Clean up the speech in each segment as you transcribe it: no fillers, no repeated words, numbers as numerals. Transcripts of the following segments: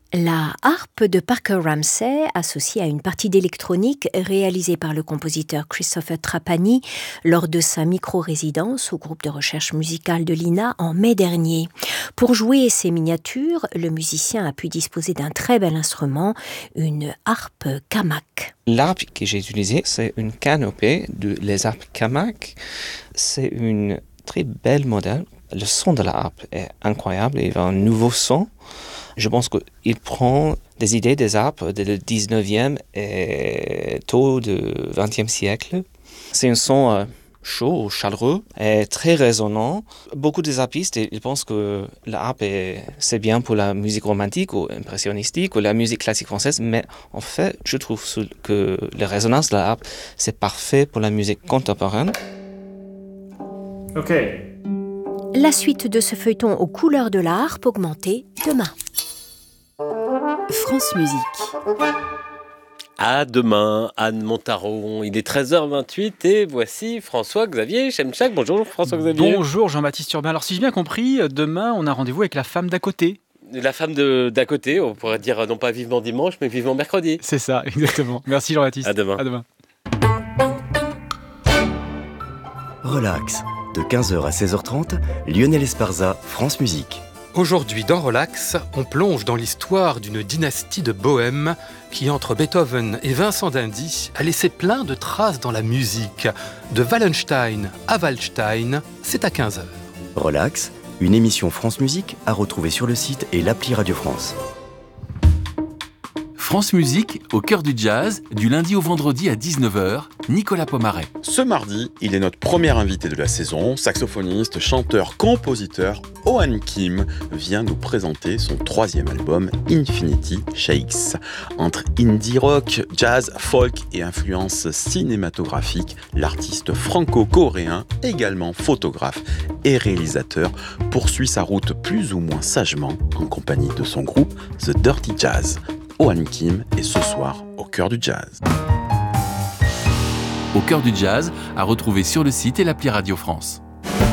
La harpe de Parker Ramsey, associée à une partie d'électronique réalisée par le compositeur Christopher Trapani lors de sa micro-résidence au groupe de recherche musicale de l'INA en mai dernier. Pour jouer ces miniatures, le musicien a pu disposer d'un très bel instrument, une harpe Camac. L'harpe que j'ai utilisée, c'est une canopée de les harpes Camac. C'est une très belle modèle. Le son de la harpe est incroyable, il a un nouveau son. Je pense qu'il prend des idées des harpes du 19e et tôt du 20e siècle. C'est un son chaud, chaleureux et très résonnant. Beaucoup des harpistes ils pensent que la harpe c'est bien pour la musique romantique ou impressionnistique ou la musique classique française, mais en fait, je trouve que la résonance de la harpe, c'est parfait pour la musique contemporaine. Ok. La suite de ce feuilleton aux couleurs de la harpe augmentée demain. France Musique. À demain, Anne Montaron. Il est 13h28 et voici François-Xavier Chemchak. Bonjour François-Xavier. Bonjour Jean-Baptiste Urbain. Alors si j'ai bien compris, demain on a rendez-vous avec la femme d'à côté. La femme d'à côté, on pourrait dire non pas vivement dimanche, mais vivement mercredi. C'est ça, exactement. Merci Jean-Baptiste. À demain. À demain. Relax, de 15h à 16h30, Lionel Esparza, France Musique. Aujourd'hui dans Relax, on plonge dans l'histoire d'une dynastie de Bohème qui, entre Beethoven et Vincent d'Indy, a laissé plein de traces dans la musique. De Wallenstein à Waldstein, c'est à 15h. Relax, une émission France Musique à retrouver sur le site et l'appli Radio France. France Musique, au cœur du jazz, du lundi au vendredi à 19h, Nicolas Pomaret. Ce mardi, il est notre premier invité de la saison, saxophoniste, chanteur, compositeur. Ohan Kim vient nous présenter son 3e album, Infinity Shakes. Entre indie rock, jazz, folk et influences cinématographiques, l'artiste franco-coréen, également photographe et réalisateur, poursuit sa route plus ou moins sagement en compagnie de son groupe The Dirty Jazz. Ohan Kim est ce soir au cœur du jazz. Au cœur du jazz, à retrouver sur le site et l'appli Radio France.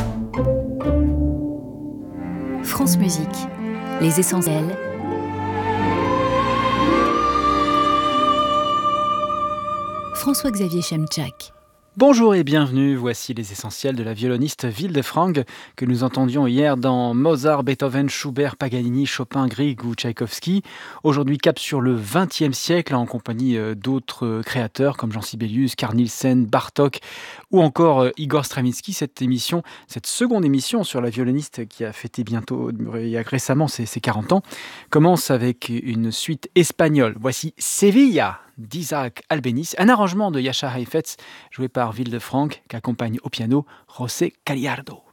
France Musique, les essentiels. François-Xavier Chemchak. Bonjour et bienvenue, voici les essentiels de la violoniste Wildefrang que nous entendions hier dans Mozart, Beethoven, Schubert, Paganini, Chopin, Grieg ou Tchaïkovski. Aujourd'hui cap sur le XXe siècle en compagnie d'autres créateurs comme Jean Sibelius, Carl Nielsen, Bartók ou encore Igor Stravinsky. Cette seconde émission sur la violoniste qui a fêté récemment ses 40 ans, commence avec une suite espagnole. Voici Sevilla d'Isaac Albéniz, un arrangement de Jascha Heifetz joué par Wildefrang qui accompagne au piano José Gallardo.